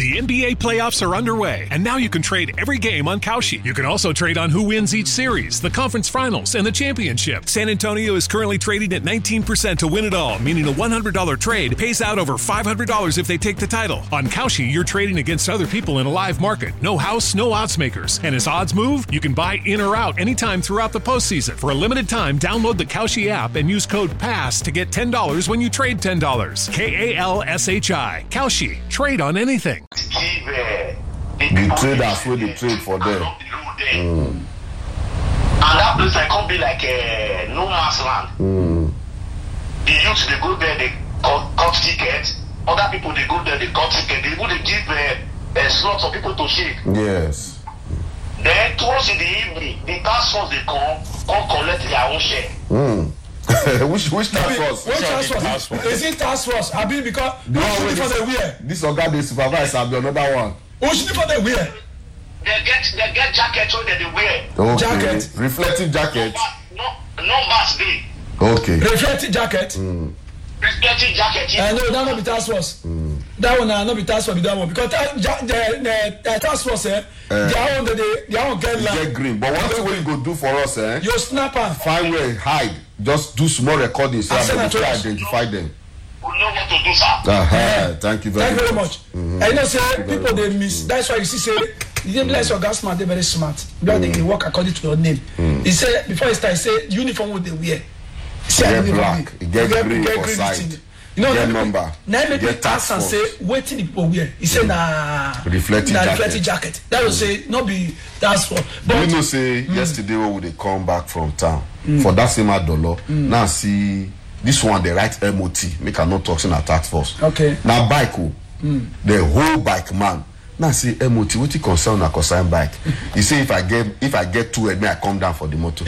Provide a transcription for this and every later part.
The NBA playoffs are underway, and now you can trade every game on Kalshi. You can also trade on who wins each series, the conference finals, and the championship. San Antonio is currently trading at 19% to win it all, meaning a $100 trade pays out over $500 if they take the title. On Kalshi, you're trading against other people in a live market. No house, no odds makers. And as odds move, you can buy in or out anytime throughout the postseason. For a limited time, download the Kalshi app and use code PASS to get $10 when you trade $10. KALSHI. Kalshi. Trade on anything. The traders where they trade for them. And that place I can't be like no man's land. The youth they go there, they cut tickets. Other people they go there, they cut tickets. They would give slots for people to shake. Yes. Then towards in the evening, the task force they come collect their own share. which task force? Which task force? Is it task force? I mean, because No, who's for the wear? this organ they supervise and be another one. Who's for the wear? They get jackets so that they wear. Okay. Jacket. Reflective jacket. No mask day. Okay. Reflective jacket. Reflective jacket. No, that not be task force. That one not be task force. Be that one because the task force they are get line. Get green. But one thing what you go do for us, You snapper. find where hide. Just do small recording so that we can identify them. We know what to do, sir. Thank you very much. And you know, say people they miss. That's why you see, say the name like your gas smart, they very smart. Because they work according to your name. He said before he start, he say uniform what they wear. Get black, get green for side. You know, get number. Now make get ask and say waiting the people wear. He say reflective jacket. That will say not be that's for. But you know, say yesterday when we they come back from town for that same dollar. Now see this one they write MOT. Make a not talk in a task force. Okay. Now bike the whole bike man. Now see MOT. What you concern a concern bike? He say if I get too head, may I come down for the motor.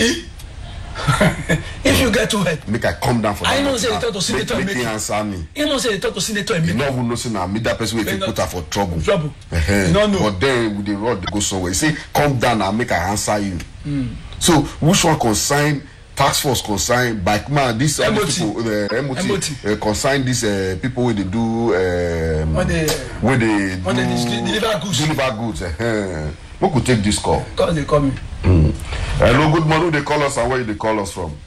If you get too head, make I come down for that. I know say they talk to senator and make him answer me. You know say they talk to senator and you know who knows now me that person if you put her for trouble. You don't know. But then with the road they go somewhere. You say come down and make I answer you. So which one consign task force consign bike man this people MOT consign this people where they do where they deliver goods. Who could take this call? Because they call me. Hello, good morning. They call us and where they call us from?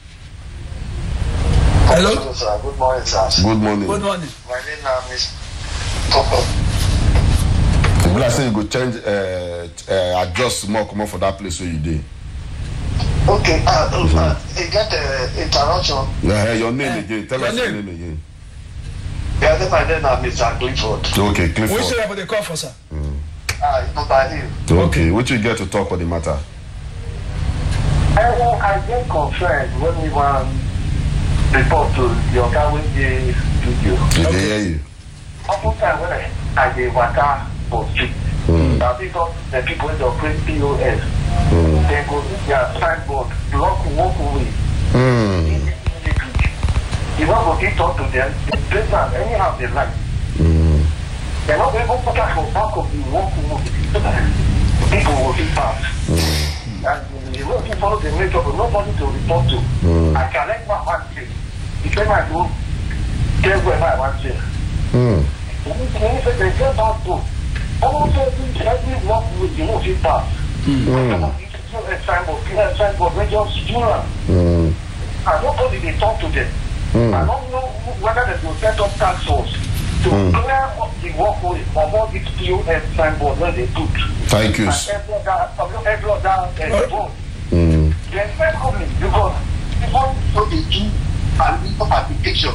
Hello. Hello, sir. Good morning, sir. Good morning. Good morning. My name is People are saying you go change, adjust more, come on for that place where you did. Okay. You get interruption. Yeah, your name again. Tell us your name again. Yeah, then my name is Mr. Clifford. Okay, Clifford. We say about the call for sir. Okay, what you get to talk for the matter? I get concerned when we want report to your Kawinji studio. Did they hear you? Oftentimes when I get water for street, because the people that operate POS, they go their signboard, block walkway. You don't go to talk to them, they them anyhow they like. They're not able to put us on back of the walkway. People will be fast. And the working follow the make up, nobody to report to. I collect my one thing. If I go, tell where I want to. They get back to. Almost every walk with the most pass. Signboard, they just do that. And nobody they talk to them. I don't know whether they will set up task force to clear up the walkway or more this POS signboard where they put. Thank you. Every other board. There's no problem because people so they do and people application.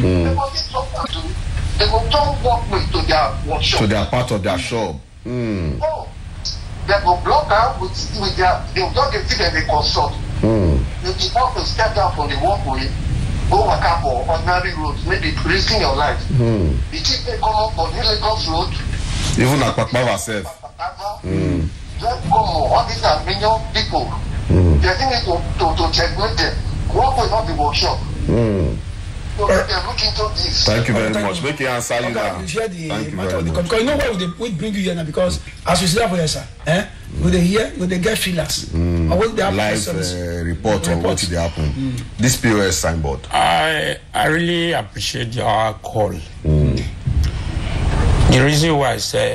They will turn walkway to their workshop. So they are part of their shop. Oh, they will block out with their, they will not get them they consult. If you want to step down from the walkway, go back up for ordinary roads, maybe risking your life. The chief they come up for the Lagos road. Even at Pakpava herself. Just come on, all these are million people. They think to checkmate them. Walkway not the workshop. So they look into this. Thank you very much. Make it answer you now. You share the Thank you matter very of the much. because you know why we bring you here now because as we say for here sir, we dey hear, we dey get feelers. Live report on what did happen. This POS signboard. I really appreciate your call. The reason why I say